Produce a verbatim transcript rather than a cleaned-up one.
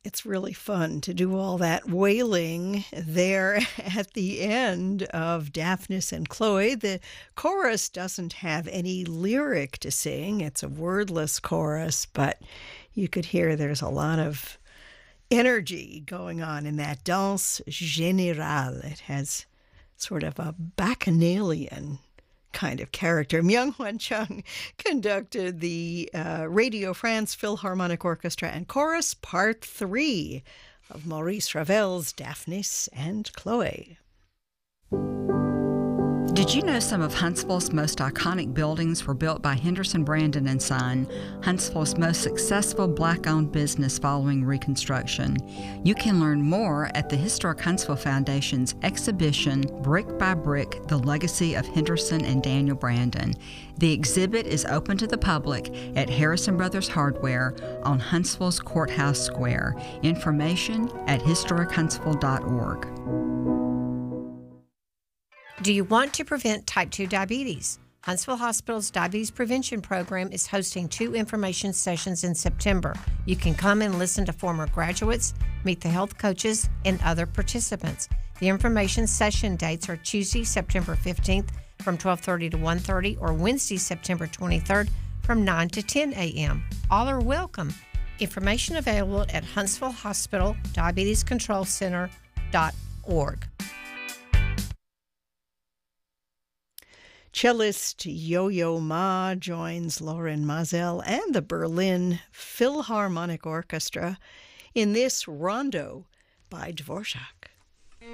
It's really fun to do all that wailing there at the end of Daphnis and Chloe. The chorus doesn't have any lyric to sing. It's a wordless chorus, but you could hear there's a lot of energy going on in that danse générale. It has sort of a bacchanalian kind of character. Myung-Hwan Chung conducted the uh, Radio France Philharmonic Orchestra and Chorus, Part three of Maurice Ravel's Daphnis and Chloe. Did you know some of Huntsville's most iconic buildings were built by Henderson Brandon and Son, Huntsville's most successful Black-owned business following Reconstruction? You can learn more at the Historic Huntsville Foundation's exhibition, Brick by Brick, The Legacy of Henderson and Daniel Brandon. The exhibit is open to the public at Harrison Brothers Hardware on Huntsville's Courthouse Square. Information at historic huntsville dot org. Do you want to prevent type two diabetes? Huntsville Hospital's Diabetes Prevention Program is hosting two information sessions in September. You can come and listen to former graduates, meet the health coaches, and other participants. The information session dates are Tuesday, September fifteenth from twelve thirty to one thirty or Wednesday, September twenty-third from nine to ten a.m. All are welcome. Information available at Huntsville Hospital Diabetes Control Center dot org. Cellist Yo-Yo Ma joins Lauren Mazel and the Berlin Philharmonic Orchestra in this rondo by Dvorak.